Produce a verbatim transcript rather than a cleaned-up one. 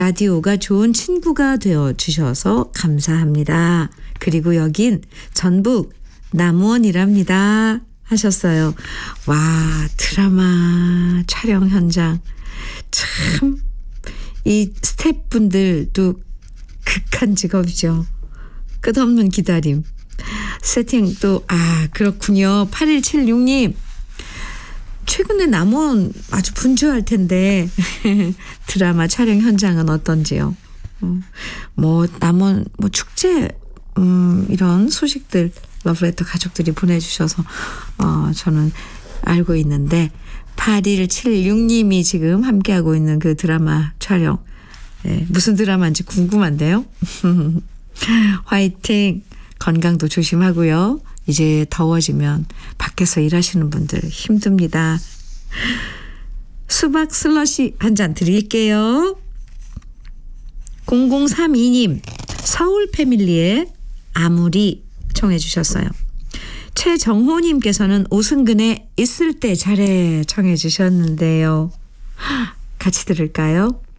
라디오가 좋은 친구가 되어 주셔서 감사합니다. 그리고 여긴 전북 남원이랍니다. 하셨어요. 와, 드라마 촬영 현장. 참, 이 스태프분들도 극한 직업이죠. 끝없는 기다림. 세팅도, 아, 그렇군요. 팔일칠육 님. 최근에 남원 아주 분주할 텐데 드라마 촬영 현장은 어떤지요? 음, 뭐 남원 뭐 축제 음, 이런 소식들 러브레터 가족들이 보내주셔서 어, 저는 알고 있는데 팔일칠육 님이 지금 함께하고 있는 그 드라마 촬영 네, 무슨 드라마인지 궁금한데요. 화이팅! 건강도 조심하고요. 이제 더워지면 밖에서 일하시는 분들 힘듭니다. 수박 슬러시 한 잔 드릴게요. 공공삼이 님 서울 패밀리의 아무리 청해 주셨어요. 최정호님께서는 오승근의 있을 때 잘해 청해 주셨는데요. 같이 들을까요?